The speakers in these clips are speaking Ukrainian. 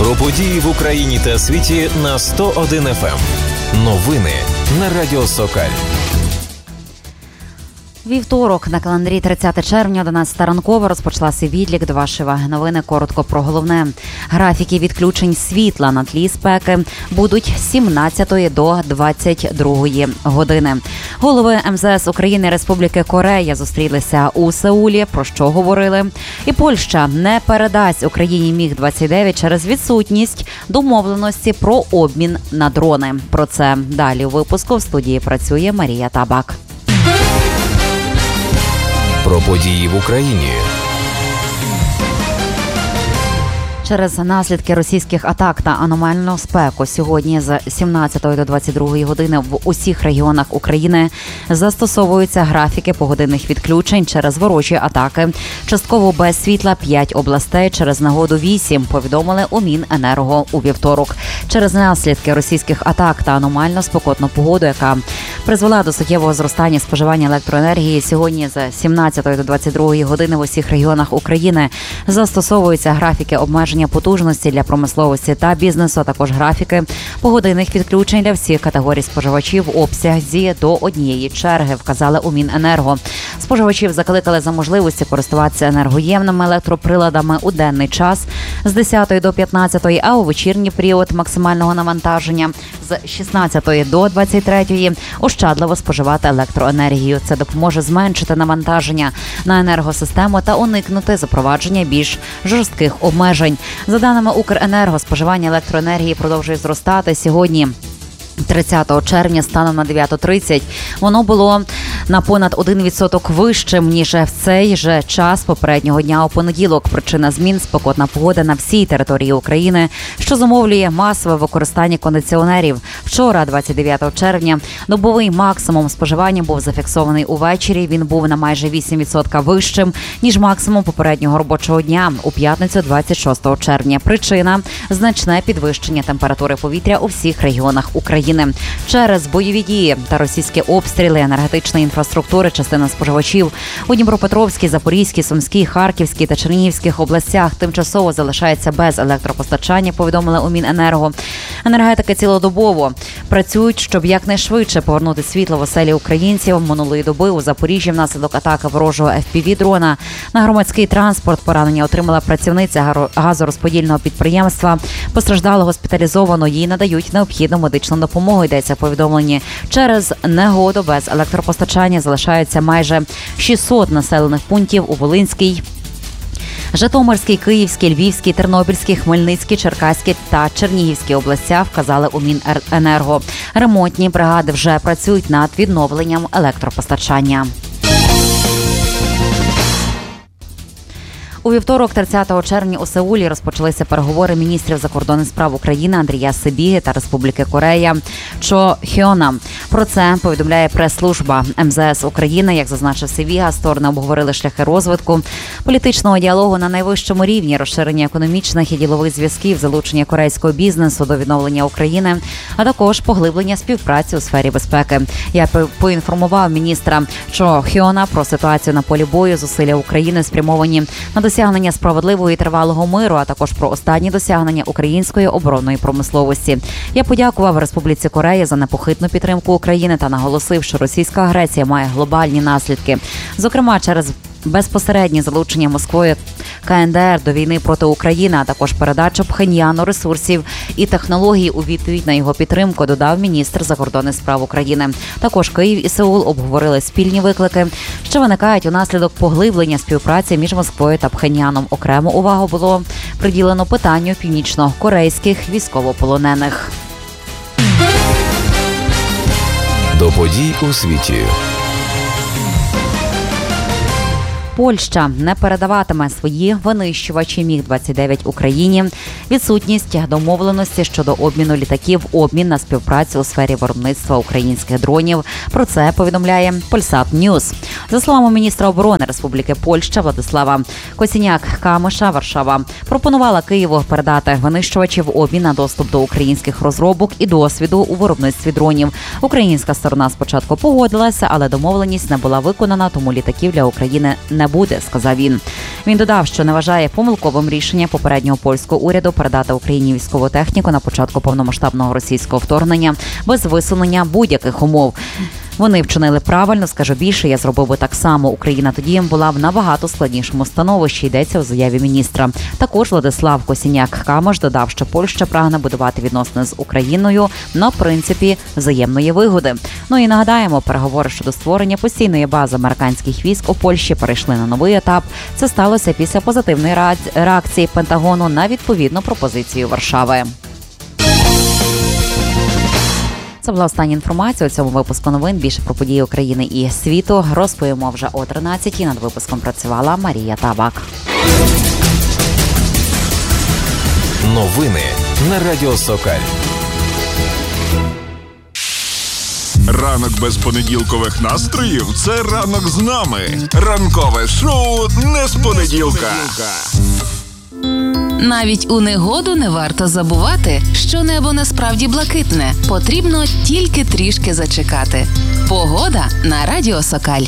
Про події в Україні та світі на 101 FM. Новини на Радіо Сокаль. Вівторок, на календарі 30 червня, 11 ранково, розпочався відлік до вашого. Новини коротко про головне. Графіки відключень світла на тлі спеки будуть з 17 до 22 години. Голови МЗС України і Республіки Корея зустрілися у Сеулі, про що говорили. І Польща не передасть Україні Міг-29 через відсутність домовленості про обмін на дрони. Про це далі у випуску. В студії працює Марія Табак. Про події в Україні. Через наслідки російських атак та аномальну спеку сьогодні з 17 до 22 години в усіх регіонах України застосовуються графіки погодинних відключень через ворожі атаки. Частково без світла 5 областей, через негоду 8, повідомили у Міненерго у вівторок. Через наслідки російських атак та аномально спекотну погоду, яка призвела до суттєвого зростання споживання електроенергії, сьогодні з 17 до 22 години в усіх регіонах України застосовуються графіки обмеження потужності для промисловості та бізнесу, а також графіки погодинних відключень для всіх категорій споживачів в обсязі до однієї черги, вказали у Міненерго. Споживачів закликали за можливості користуватися енергоємними електроприладами у денний час з 10 до 15, а у вечірній період максимального навантаження з 16 до 23 ощадливо споживати електроенергію. Це допоможе зменшити навантаження на енергосистему та уникнути запровадження більш жорстких обмежень. За даними Укренерго, споживання електроенергії продовжує зростати. Сьогодні, 30 червня, станом на 9:30, воно було на понад 1% вищим, ніж в цей же час попереднього дня у понеділок. Причина змін – спекотна погода на всій території України, що зумовлює масове використання кондиціонерів. Вчора, 29 червня, добовий максимум споживання був зафіксований увечері. Він був на майже 8% вищим, ніж максимум попереднього робочого дня у п'ятницю, 26 червня. Причина – значне підвищення температури повітря у всіх регіонах України. Через бойові дії та російські обстріли енергетичної інфраструктури частина споживачів у Дніпропетровській, Запорізькій, Сумській, Харківській та Чернігівських областях тимчасово залишається без електропостачання, повідомили у Міненерго. Енергетики цілодобово працюють, щоб якнайшвидше повернути світло в оселі українців. Минулої доби у Запоріжжі внаслідок атаки ворожого FPV-дрона на громадський транспорт поранення отримала працівниця газорозподільного підприємства. Постраждало госпіталізовано, їй надають необхідну медичну допомогу, йдеться в повідомленні. Через негоду без електропостачання залишаються майже 600 населених пунктів у Волинській, Житомирській, Київській, Львівській, Тернопільській, Хмельницькій, Черкаській та Чернігівській областях, вказали у Міненерго. Ремонтні бригади вже працюють над відновленням електропостачання. У вівторок, 30 червня, у Сеулі розпочалися переговори міністрів закордонних справ України Андрія Сибіги та Республіки Корея Чо Хьона. Про це повідомляє прес-служба МЗС України. Як зазначив Сибіга, сторони обговорили шляхи розвитку політичного діалогу на найвищому рівні, розширення економічних і ділових зв'язків, залучення корейського бізнесу до відновлення України, а також поглиблення співпраці у сфері безпеки. Я поінформував міністра Чо Хьона про ситуацію на полі бою, зусилля України спрямовані на досягнення справедливого і тривалого миру, а також про останні досягнення української оборонної промисловості. Я подякував Республіці Корея за непохитну підтримку України та наголосив, що російська агресія має глобальні наслідки. Зокрема, через безпосереднє залучення Москвою КНДР до війни проти України, а також передачу Пхеньяну ресурсів і технологій у відповідь на його підтримку, додав міністр закордонних справ України. Також Київ і Сеул обговорили спільні виклики, що виникають унаслідок поглиблення співпраці між Москвою та Пхеньяном. Окрему увагу було приділено питанню північно-корейських військовополонених. До подій у світі. Польща не передаватиме свої винищувачі Міг-29 Україні. Відсутність домовленості щодо обміну літаків, обмін на співпрацю у сфері виробництва українських дронів. Про це повідомляє Polsat News. За словами міністра оборони Республіки Польща Владислава Косіняк-Камиша, Варшава пропонувала Києву передати винищувачі в обмін на доступ до українських розробок і досвіду у виробництві дронів. Українська сторона спочатку погодилася, але домовленість не була виконана, тому літаків для України не буде, сказав він. Він додав, що не вважає помилковим рішення попереднього польського уряду передати Україні військову техніку на початку повномасштабного російського вторгнення без висунення будь-яких умов. Вони вчинили правильно, скажу більше, я зробив би так само. Україна тоді була в набагато складнішому становищі, йдеться у заяві міністра. Також Владислав Косіняк-Камиш додав, що Польща прагне будувати відносини з Україною на принципі взаємної вигоди. Ну і нагадаємо, переговори щодо створення постійної бази американських військ у Польщі перейшли на новий етап. Це сталося після позитивної реакції Пентагону на відповідну пропозицію Варшави. Це була остання інформація у цьому випуску новин. Більше про події України і світу розповімо вже о 13-й. Над випуском працювала Марія Табак. Новини на Радіо Сокаль. Ранок без понеділкових настроїв – це ранок з нами. Ранкове шоу не з понеділка. Навіть у негоду не варто забувати, що небо насправді блакитне. Потрібно тільки трішки зачекати. Погода на Радіо Сокаль.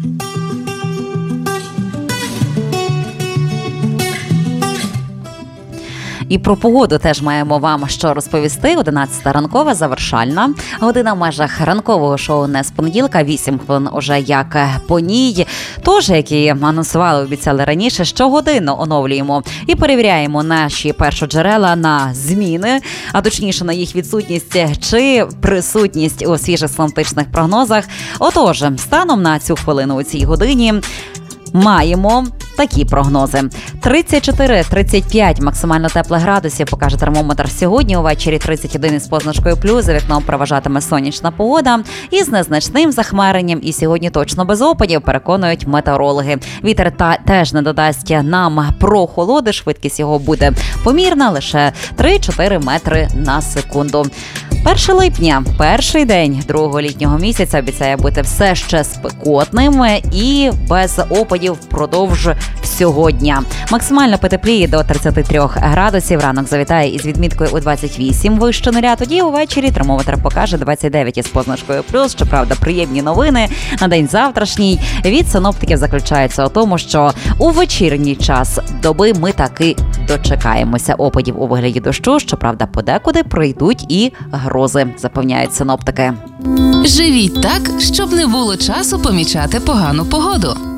І про погоду теж маємо вам що розповісти. 11-та ранкова, завершальна година в межах ранкового шоу «Не з понеділка». 8 хвилин уже як по ній. Тож, як і анонсували, обіцяли раніше, щогодинно оновлюємо і перевіряємо наші першоджерела на зміни, а точніше на їх відсутність чи присутність у свіжих синоптичних прогнозах. Отож, станом на цю хвилину у цій годині маємо такі прогнози. 34-35 максимально теплих градусів покаже термометр сьогодні. Увечері 31 із позначкою плюс. За вікном переважатиме сонячна погода із незначним захмаренням. І сьогодні точно без опадів, переконують метеорологи. Вітер теж не додасть нам прохолоди. Швидкість його буде помірна, лише 3-4 метри на секунду. 1 липня, перший день другого літнього місяця, обіцяє бути все ще спекотним і без опадів впродовж всього дня. Максимально потепліє до 33 градусів. Ранок завітає із відміткою у 28 вище нуля. Тоді увечері термометр покаже 29 із позначкою плюс. Щоправда, приємні новини на день завтрашній від синоптиків заключаються у тому, що у вечірній час доби ми таки дочекаємося опадів у вигляді дощу. Щоправда, подекуди прийдуть і грози, запевняють синоптики. Живіть так, щоб не було часу помічати погану погоду.